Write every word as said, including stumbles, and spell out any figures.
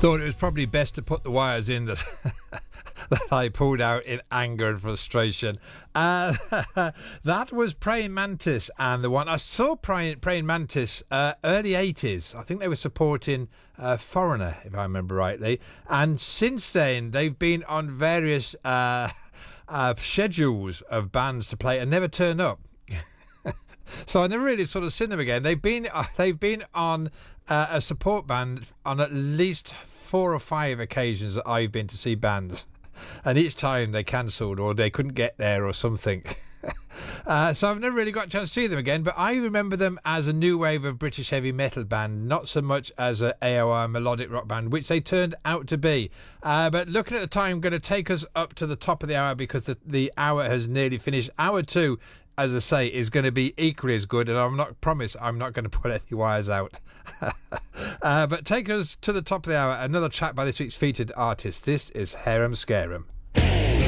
thought it was probably best to put the wires in that that I pulled out in anger and frustration. Uh, that was Praying Mantis, and the one I saw Praying, Praying Mantis uh, early eighties. I think they were supporting uh, Foreigner, if I remember rightly. And since then, they've been on various uh, uh, schedules of bands to play and never turn up. So I never really sort of seen them again. They've been uh, they've been on uh, a support band on at least four or five occasions that I've been to see bands, and each time they cancelled or they couldn't get there or something. uh, so I've never really got a chance to see them again. But I remember them as a new wave of British heavy metal band, not so much as a A O R melodic rock band, which they turned out to be. Uh, but looking at the time, going to take us up to the top of the hour because the, the hour has nearly finished. Hour two, as I say, is going to be equally as good, and I'm not promise I'm not going to put any wires out. uh, but take us to the top of the hour, another track by this week's featured artist. This is Harem Scarum.